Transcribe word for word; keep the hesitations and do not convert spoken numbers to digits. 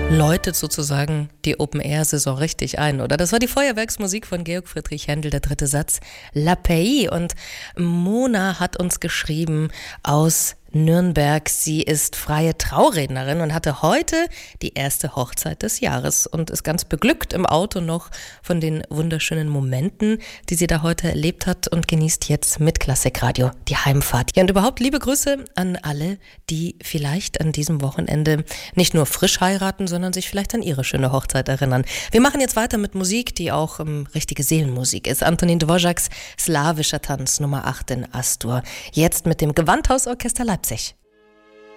läutet sozusagen die Open-Air-Saison richtig ein, oder? Das war die Feuerwerksmusik von Georg Friedrich Händel, der dritte Satz, La Pays. Und Mona hat uns geschrieben aus Nürnberg. Sie ist freie Traurednerin und hatte heute die erste Hochzeit des Jahres und ist ganz beglückt im Auto noch von den wunderschönen Momenten, die sie da heute erlebt hat, und genießt jetzt mit Klassikradio die Heimfahrt. Ja, und überhaupt liebe Grüße an alle, die vielleicht an diesem Wochenende nicht nur frisch heiraten, sondern sich vielleicht an ihre schöne Hochzeit erinnern. Wir machen jetzt weiter mit Musik, die auch ähm, richtige Seelenmusik ist. Antonin Dvořáks Slawischer Tanz Nummer acht in Astur. Jetzt mit dem Gewandhausorchester Leipzig.